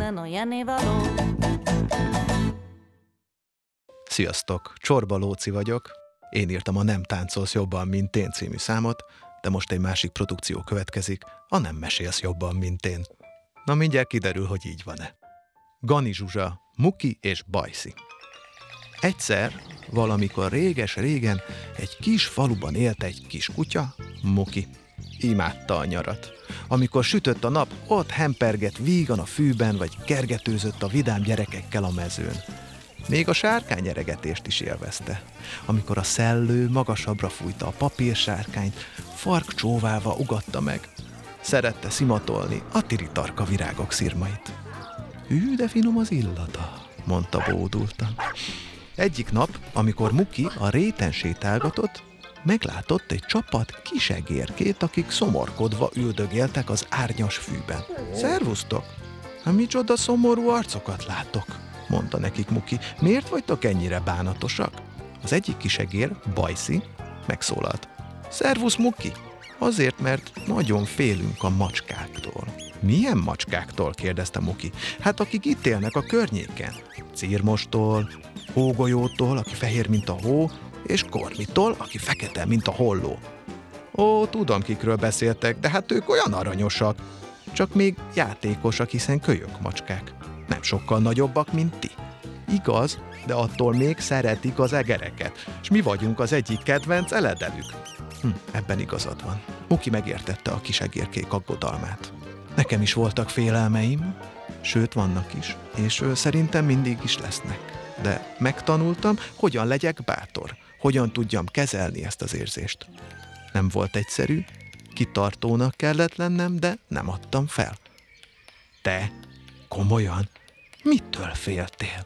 minden olyan évaló. Sziasztok, Csorba Lóci vagyok. Én írtam a Nem táncolsz jobban, mint én című számot, de most egy másik produkció következik, a Nem mesélsz jobban, mint én. Na mindjárt kiderül, hogy így van-e. Gani Zsuzsa, Muki és Bajszi. Egyszer, valamikor réges-régen egy kis faluban élt egy kis kutya, Muki. Imádta a nyarat. Amikor sütött a nap, ott hempergett vígan a fűben, vagy kergetőzött a vidám gyerekekkel a mezőn. Még a sárkány eregetést is élvezte. Amikor a szellő magasabbra fújta a papírsárkányt, farkcsóválva ugatta meg. Szerette szimatolni a tiritarka virágok szirmait. Hű, de finom az illata, mondta bódultan. Egyik nap, amikor Muki a réten sétálgatott, meglátott egy csapat kisegérkét, akik szomorkodva üldögéltek az árnyas fűben. Szervusztok! Hát micsoda szomorú arcokat látok, mondta nekik Muki. Miért vagytok ennyire bánatosak? Az egyik kisegér, Bajszi, megszólalt. Szervusz, Muki! Azért, mert nagyon félünk a macskáktól. Milyen macskáktól? Kérdezte Muki. Hát akik itt élnek a környéken. Cirmostól, hógolyótól, aki fehér, mint a hó, és Kormitól, aki fekete, mint a holló. Ó, tudom, kikről beszéltek, de hát ők olyan aranyosak. Csak még játékosak, hiszen kölyök macskák. Nem sokkal nagyobbak, mint ti. Igaz, de attól még szeretik az egereket, és mi vagyunk az egyik kedvenc eledelük. Ebben igazad van. Muki megértette a kisegérkék aggodalmát. Nekem is voltak félelmeim, sőt vannak is, és szerintem mindig is lesznek. De megtanultam, hogyan legyek bátor, hogyan tudjam kezelni ezt az érzést. Nem volt egyszerű, kitartónak kellett lennem, de nem adtam fel. Te? Komolyan? Mitől féltél?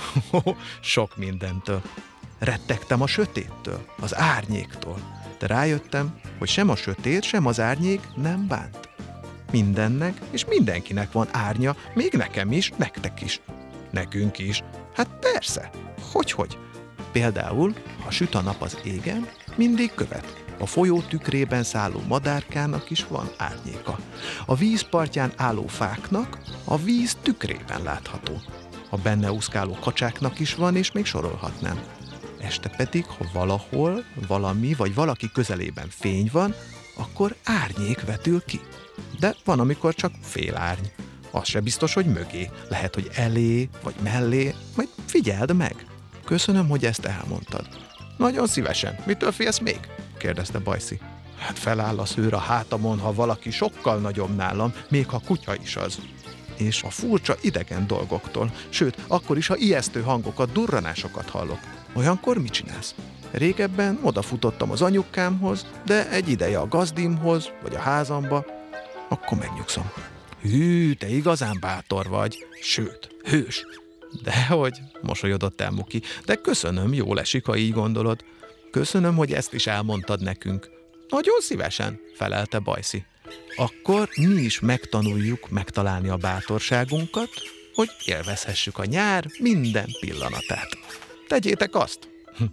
Sok mindentől. Rettegtem a sötéttől, az árnyéktól. De rájöttem, hogy sem a sötét, sem az árnyék nem bánt. Mindennek és mindenkinek van árnya, még nekem is, nektek is. Nekünk is. Hát persze. Hogy? Például, ha süt a nap az égen, mindig követ. A folyó tükrében szálló madárkának is van árnyéka. A vízpartján álló fáknak a víz tükrében látható. A benne úszkáló kacsáknak is van, és még sorolhatnám. Este pedig, ha valahol, valami vagy valaki közelében fény van, akkor árnyék vetül ki. De van, amikor csak fél árny. Az se biztos, hogy mögé. Lehet, hogy elé, vagy mellé, majd figyeld meg. Köszönöm, hogy ezt elmondtad. Nagyon szívesen. Mitől félsz még? Kérdezte Bajszi. Hát feláll a szőr a hátamon, ha valaki sokkal nagyobb nálam, még ha kutya is az. És a furcsa idegen dolgoktól, sőt, akkor is, ha ijesztő hangokat, durranásokat hallok. Olyankor mit csinálsz? Régebben odafutottam az anyukámhoz, de egy ideje a gazdimhoz, vagy a házamba, akkor megnyugszom. Hű, te igazán bátor vagy, sőt, hős. Dehogy, mosolyodott el Muki, de köszönöm, jól esik, ha így gondolod. Köszönöm, hogy ezt is elmondtad nekünk. Nagyon szívesen, felelte Bajszi. Akkor mi is megtanuljuk megtalálni a bátorságunkat, hogy élvezhessük a nyár minden pillanatát. Tegyétek azt!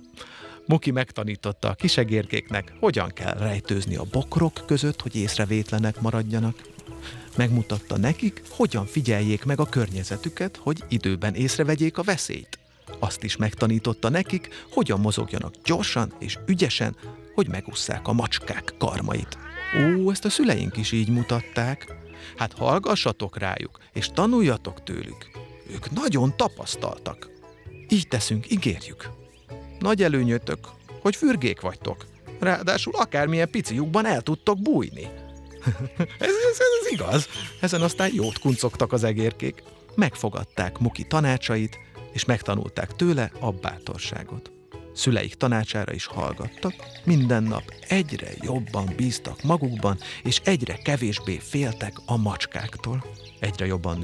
Muki megtanította a kisegérkéknek, hogyan kell rejtőzni a bokrok között, hogy észrevétlenek maradjanak. Megmutatta nekik, hogyan figyeljék meg a környezetüket, hogy időben észrevegyék a veszélyt. Azt is megtanította nekik, hogyan mozogjanak gyorsan és ügyesen, hogy megusszák a macskák karmait. Ó, ezt a szüleink is így mutatták. Hát hallgassatok rájuk, és tanuljatok tőlük. Ők nagyon tapasztaltak. Így teszünk, ígérjük. Nagy előnyötök, hogy fürgék vagytok. Ráadásul akármilyen pici lyukban el tudtok bújni. ez igaz. Ezen aztán jót kuncogtak az egérkék. Megfogadták Muki tanácsait, és megtanulták tőle a bátorságot. Szüleik tanácsára is hallgattak, minden nap egyre jobban bíztak magukban, és egyre kevésbé féltek a macskáktól. Egyre jobban